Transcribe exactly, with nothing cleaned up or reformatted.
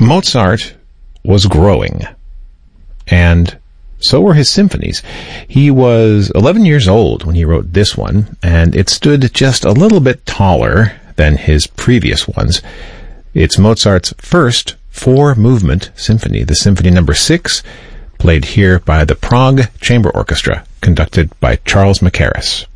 Mozart was growing, and so were his symphonies. He was eleven years old when he wrote this one, and it stood just a little bit taller than his previous ones. It's Mozart's first four-movement symphony, the Symphony Number Six, played here by the Prague Chamber Orchestra, conducted by Charles Mackerras.